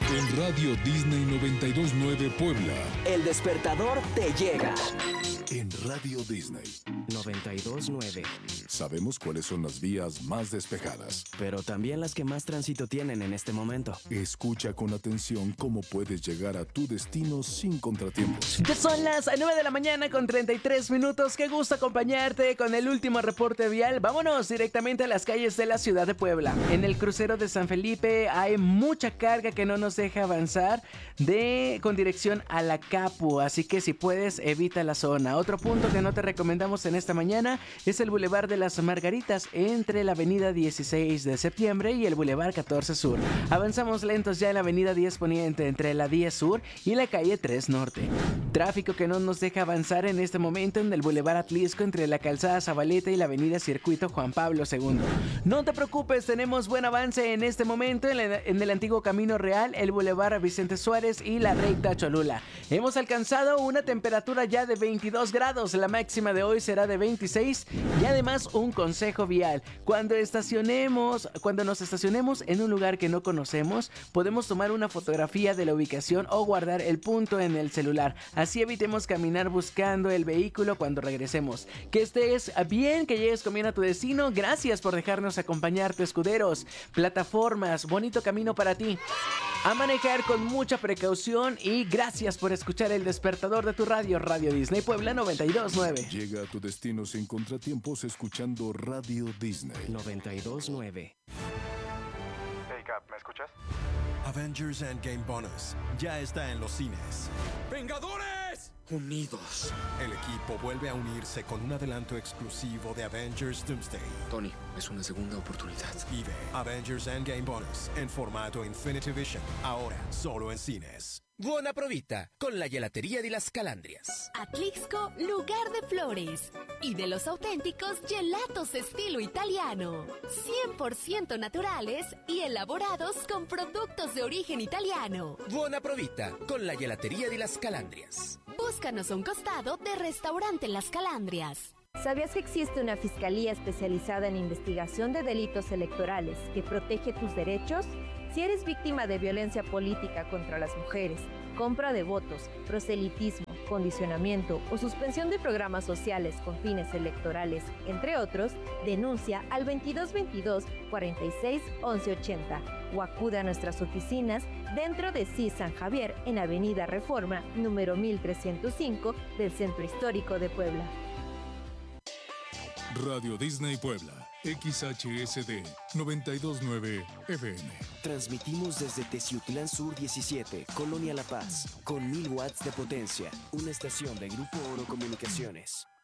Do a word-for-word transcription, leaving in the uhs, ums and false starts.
En Radio Disney noventa y dos punto nueve Puebla. El despertador te llega. En Radio Disney noventa y dos punto nueve. sabemos cuáles son las vías más despejadas, pero también las que más tránsito tienen en este momento. Escucha con atención cómo puedes llegar a tu destino sin contratiempos. Ya son las nueve de la mañana con treinta y tres minutos. Qué gusto acompañarte con el último reporte vial. Vámonos directamente a las calles de la ciudad de Puebla. En el crucero de San Felipe hay mucha carga que no nos deja avanzar de con dirección a la Capu, así que si puedes evita la zona. Otro punto que no te recomendamos en esta mañana es el Boulevard de las Margaritas entre la avenida dieciséis de septiembre y el Boulevard catorce Sur. Avanzamos lentos ya en la avenida diez Poniente entre la diez Sur y la calle tres Norte. Tráfico que no nos deja avanzar en este momento en el Boulevard Atlisco entre la calzada Zabaleta y la avenida Circuito Juan Pablo segundo. No te preocupes, tenemos buen avance en este momento en, la, en el antiguo Camino Real, el Boulevard Vicente Suárez y la recta Cholula. Hemos alcanzado una temperatura ya de veintidós grados, la máxima de hoy será de veintiséis y además un consejo vial. Cuando estacionemos, cuando nos estacionemos en un lugar que no conocemos, podemos tomar una fotografía de la ubicación o guardar el punto en el celular. Así evitemos caminar buscando el vehículo cuando regresemos. Que estés bien, que llegues con bien a tu destino. Gracias por dejarnos acompañarte, escuderos. Plataformas, bonito camino para ti. A manejar con mucha precaución y gracias por escuchar el despertador de tu radio, Radio Disney Puebla noventa y dos punto nueve. Llega a tu destino sin contratiempos escuchando Radio Disney noventa y dos punto nueve. Hey Cap, ¿me escuchas? Avengers Endgame Bonus ya está en los cines. ¡Vengadores! Unidos. El equipo vuelve a unirse con un adelanto exclusivo de Avengers Doomsday. Tony, es una segunda oportunidad. Vive Avengers Endgame Bonus en formato Infinity Vision, ahora solo en cines. Buona provita con la gelatería de las Calandrias. Atlixco, lugar de flores y de los auténticos gelatos estilo italiano, cien por ciento naturales y elaborados con productos de origen italiano. Buona provita con la gelatería de las Calandrias. Búscanos a un costado de Restaurante Las Calandrias. ¿Sabías que existe una fiscalía especializada en investigación de delitos electorales que protege tus derechos? Si eres víctima de violencia política contra las mujeres, compra de votos, proselitismo, condicionamiento o suspensión de programas sociales con fines electorales, entre otros, denuncia al veintidós veintidós cuarenta y seis once ochenta o acude a nuestras oficinas dentro de C I S San Javier en Avenida Reforma, número mil trescientos cinco del Centro Histórico de Puebla. Radio Disney Puebla, X H S D noventa y dos punto nueve F M. Transmitimos desde Teciutlán Sur diecisiete, Colonia La Paz, con mil watts de potencia. Una estación de Grupo Oro Comunicaciones.